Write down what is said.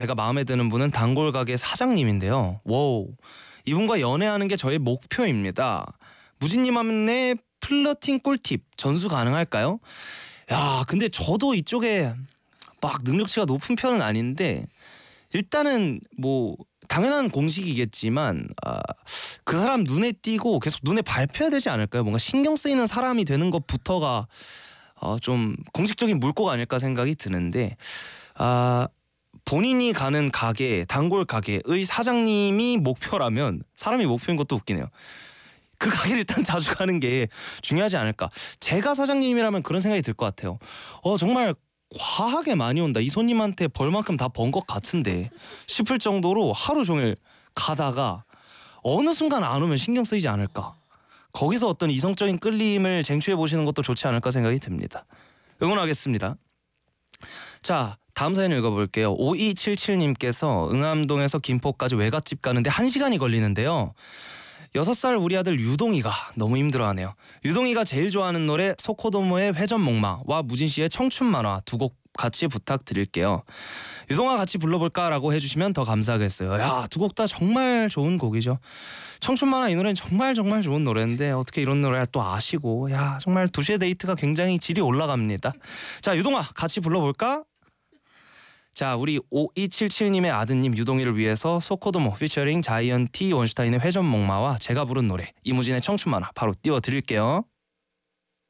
제가 마음에 드는 분은 단골 가게 사장님인데요. 와우. 이분과 연애하는 게 저의 목표입니다. 무진님한테 플러팅 꿀팁 전수 가능할까요? 야, 근데 저도 이쪽에 막 능력치가 높은 편은 아닌데 일단은 뭐 당연한 공식이겠지만 그 사람 눈에 띄고 계속 눈에 밟혀야 되지 않을까요? 뭔가 신경 쓰이는 사람이 되는 것부터가 좀 공식적인 물꼬가 아닐까 생각이 드는데 본인이 가는 가게, 단골 가게의 사장님이 목표라면 사람이 목표인 것도 웃기네요. 그 가게를 일단 자주 가는 게 중요하지 않을까. 제가 사장님이라면 그런 생각이 들 것 같아요. 정말 과하게 많이 온다. 이 손님한테 벌만큼 다 번 것 같은데 싶을 정도로 하루 종일 가다가 어느 순간 안 오면 신경 쓰이지 않을까. 거기서 어떤 이성적인 끌림을 쟁취해 보시는 것도 좋지 않을까 생각이 듭니다. 응원하겠습니다. 자, 다음 사연 읽어볼게요. 5277님께서 응암동에서 김포까지 외갓집 가는데 1시간이 걸리는데요. 6살 우리 아들 유동이가 너무 힘들어하네요. 유동이가 제일 좋아하는 노래 소코도모의 회전목마와 무진씨의 청춘만화 두 곡 같이 부탁드릴게요. 유동아 같이 불러볼까라고 해주시면 더 감사하겠어요. 야, 두 곡 다 정말 좋은 곡이죠. 청춘만화 이 노래는 정말 좋은 노래인데 어떻게 이런 노래를 또 아시고, 야 정말 2시의 데이트가 굉장히 질이 올라갑니다. 자, 유동아 같이 불러볼까? 자, 우리 5277님의 아드님 유동이를 위해서 소코도모 피처링 자이언티 원슈타인의 회전목마와 제가 부른 노래 이무진의 청춘만화 바로 띄워드릴게요.